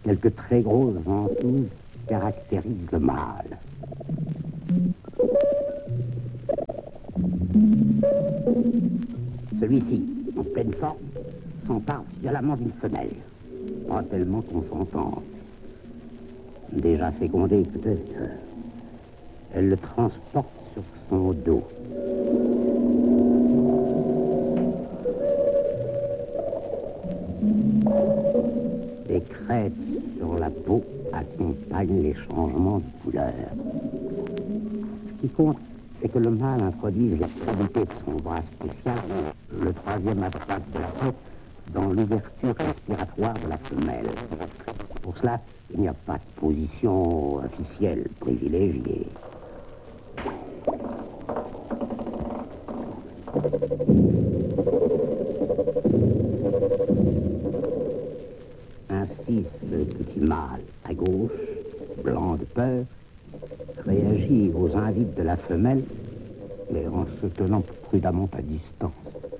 Quelques très grosses ventouses caractérisent le mâle. Celui-ci, en pleine forme, s'empare violemment d'une femelle, pas tellement consentante. Déjà fécondée peut-être, elle le transporte sur son dos. Les crêtes sur la peau accompagnent les changements de couleur. Ce qui compte, c'est que le mâle introduise l'extrémité de son bras spécial, le troisième à droite de la tête, dans l'ouverture respiratoire de la femelle. Pour cela, il n'y a pas de position officielle privilégiée. Ainsi, ce petit mâle à gauche, blanc de peur, réagit aux invites de la femelle, mais en se tenant prudemment à distance.